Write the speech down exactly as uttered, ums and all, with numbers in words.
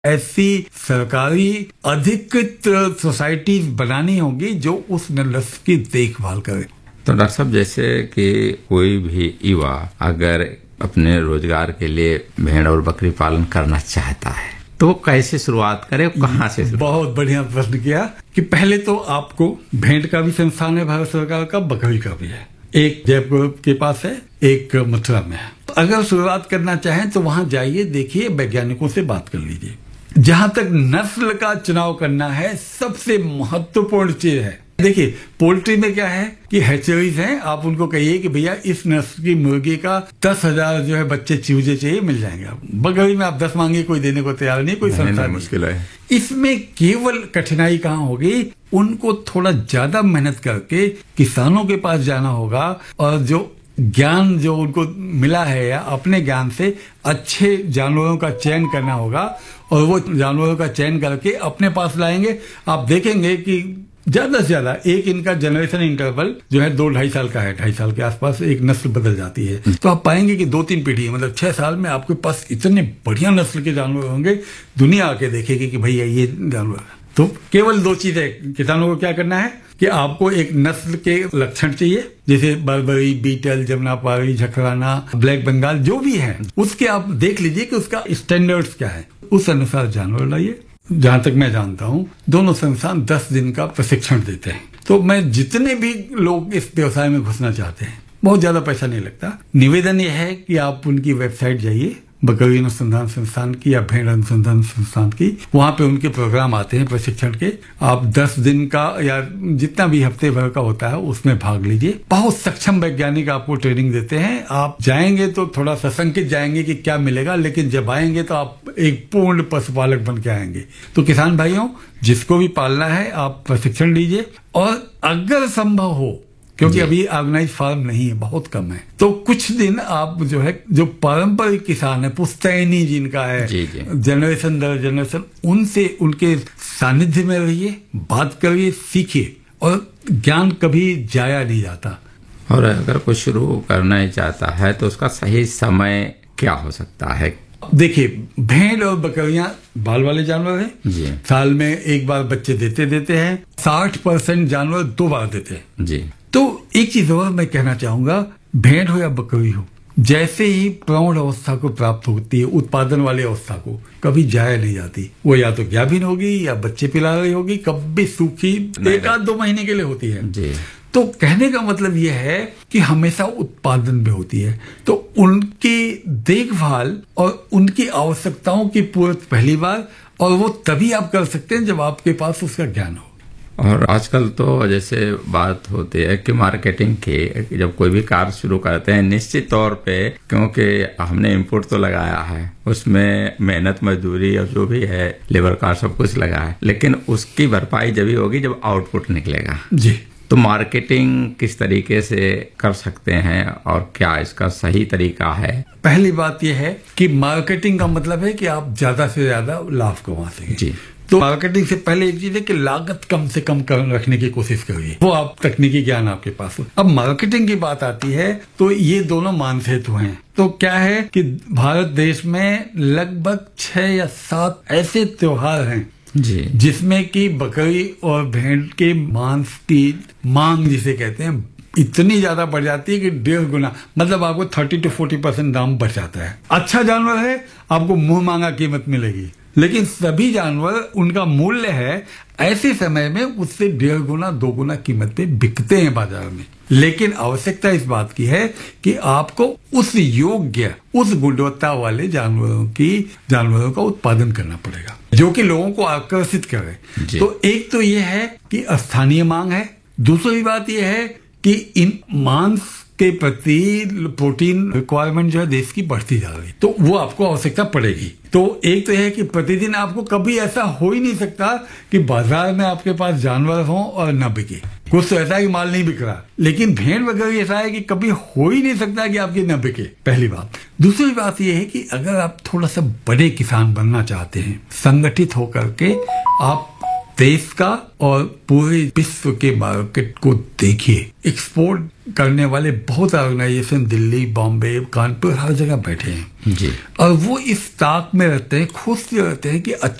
ऐसी सरकारी अधिकृत सोसाइटी बनानी होगी जो उस नस्ल की देखभाल करे। तो डॉक्टर साहब, जैसे कि कोई भी युवा अगर अपने रोजगार के लिए भेड़ और बकरी पालन करना चाहता है तो कैसे शुरुआत करे, कहाँ से शुरुआत? बहुत बढ़िया प्रश्न किया कि पहले तो आपको भेड़ का भी संस्थान है भारत सरकार का, बकरी का भी है। एक जयपुर के पास है, एक मथुरा में है। अगर शुरुआत करना चाहें तो वहां जाइए, देखिए, वैज्ञानिकों से बात कर लीजिए। जहां तक नस्ल का चुनाव करना है, सबसे महत्वपूर्ण चीज है, देखिए पोल्ट्री में क्या है कि हैचरीज हैं, आप उनको कहिए कि भैया इस नस्ल की मुर्गी का दस हजार जो है बच्चे चूजे चाहिए, मिल जाएंगे। आप बकरी में आप दस मांगे, कोई देने को तैयार नहीं, कोई संसार नहीं, मुश्किल है। इसमें केवल कठिनाई कहाँ होगी, उनको थोड़ा ज्यादा मेहनत करके किसानों के पास जाना होगा और जो ज्ञान जो उनको मिला है या अपने ज्ञान से अच्छे जानवरों का चयन करना होगा और वो जानवरों का चयन करके अपने पास लाएंगे। आप देखेंगे कि ज्यादा से ज्यादा एक इनका जनरेशन इंटरवल जो है दो ढाई साल का है, ढाई साल के आसपास एक नस्ल बदल जाती है। तो आप पाएंगे कि दो तीन पीढ़ी मतलब छह साल में आपके पास इतने बढ़िया नस्ल के जानवर होंगे, दुनिया आके देखेगी कि भैया ये जानवर है। तो केवल दो चीजें किसानों को क्या करना है कि आपको एक नस्ल के लक्षण चाहिए, जैसे बर्बरी, बीटल, जमुनापारी, झकराना, ब्लैक बंगाल, जो भी है उसके आप देख लीजिए कि उसका स्टैंडर्ड्स क्या है, उस अनुसार जानवर लाइए। जहां तक मैं जानता हूं दोनों संस्थान दस दिन का प्रशिक्षण देते हैं। तो मैं जितने भी लोग इस व्यवसाय में घुसना चाहते हैं, बहुत ज्यादा पैसा नहीं लगता। निवेदन यह है कि आप उनकी वेबसाइट जाइए, बकरी अनुसंधान संस्थान की या भेड़ अनुसंधान संस्थान की, वहां पे उनके प्रोग्राम आते हैं प्रशिक्षण के। आप दस दिन का या जितना भी हफ्ते भर का होता है उसमें भाग लीजिए। बहुत सक्षम वैज्ञानिक आपको ट्रेनिंग देते हैं। आप जाएंगे तो थोड़ा सशंकित जाएंगे कि क्या मिलेगा, लेकिन जब आएंगे तो आप एक पूर्ण पशुपालक बन के आएंगे। तो किसान भाइयों, जिसको भी पालना है आप प्रशिक्षण लीजिए और अगर संभव हो, क्योंकि अभी ऑर्गेनाइज फार्म नहीं है, बहुत कम है, तो कुछ दिन आप जो है जो पारंपरिक किसान है, पुश्तैनी जिनका है, जनरेशन दर जनरेशन, उनसे उनके सानिध्य में रहिए, बात करिए, सीखिए, और ज्ञान कभी जाया नहीं जाता। और अगर कोई शुरू करना ही चाहता है तो उसका सही समय क्या हो सकता है? देखिए, भेड़ और बकरियां बाल वाले जानवर हैं जी। साल में एक बार बच्चे देते देते हैं। साठ परसेंट जानवर दो बार देते हैं जी। तो एक चीज और मैं कहना चाहूंगा, भेड़ हो या बकरी हो, जैसे ही प्रौढ़ अवस्था को प्राप्त होती है, उत्पादन वाली अवस्था को, कभी जाया नहीं जाती। वो या तो गाभिन होगी या बच्चे पिला रही होगी, कभी सूखी एक आध दो महीने के लिए होती है जी। तो कहने का मतलब यह है कि हमेशा उत्पादन में होती है। तो उनकी देखभाल और उनकी आवश्यकताओं की पूर्ति पहली बार, और वो तभी आप कर सकते हैं जब आपके पास उसका ज्ञान हो। और आजकल तो जैसे बात होती है कि मार्केटिंग की, जब कोई भी कार्य शुरू करते हैं, निश्चित तौर पे, क्योंकि हमने इनपुट तो लगाया है, उसमें मेहनत मजदूरी और जो भी है लेबर का सब कुछ लगा है, लेकिन उसकी भरपाई जब ही होगी जब आउटपुट निकलेगा जी। तो मार्केटिंग किस तरीके से कर सकते हैं और क्या इसका सही तरीका है? पहली बात यह है कि मार्केटिंग का मतलब है कि आप ज्यादा से ज्यादा लाभ कमा सकें जी। तो मार्केटिंग से पहले एक चीज है कि लागत कम से कम रखने की कोशिश करिए, वो आप तकनीकी ज्ञान आपके पास हो। अब मार्केटिंग की बात आती है तो ये दोनों मान सेतु हैं। तो क्या है कि भारत देश में लगभग छह या सात ऐसे त्योहार हैं जी, जिसमें कि बकरी और भेड़ के मांस की मांग जिसे कहते हैं इतनी ज्यादा बढ़ जाती है कि डेढ़ गुना, मतलब आपको थर्टी टू फोर्टी परसेंट दाम बढ़ जाता है। अच्छा जानवर है, आपको मुंह मांगा कीमत मिलेगी, लेकिन सभी जानवर उनका मूल्य है ऐसे समय में उससे डेढ़ गुना दो गुना कीमत पे बिकते हैं बाजार में। लेकिन आवश्यकता इस बात की है कि आपको उस योग्य, उस गुणवत्ता वाले जानवरों की जानवरों का उत्पादन करना पड़ेगा जो कि लोगों को आकर्षित करे। तो एक तो ये है कि स्थानीय मांग है, दूसरी बात यह है कि इन मांस के प्रति प्रोटीन रिक्वायरमेंट जो है देश की बढ़ती जा रही, तो वो आपको आवश्यकता पड़ेगी। तो एक तो है कि प्रतिदिन आपको कभी ऐसा हो ही नहीं सकता कि बाजार में आपके पास जानवर हो और न बिके। कुछ तो ऐसा है कि माल नहीं बिक रहा, लेकिन भेड़ वगैरह ऐसा है कि कभी हो ही नहीं सकता कि आपकी न बिके, पहली बात। दूसरी बात यह है कि अगर आप थोड़ा सा बड़े किसान बनना चाहते हैं, संगठित होकर के आप देश का और पूरे विश्व के मार्केट को देखिए। एक्सपोर्ट करने वाले बहुत ऑर्गेनाइजेशन दिल्ली, बॉम्बे, कानपुर हर जगह बैठे हैं जी। और वो इस ताक में रहते हैं, खुश रहते हैं कि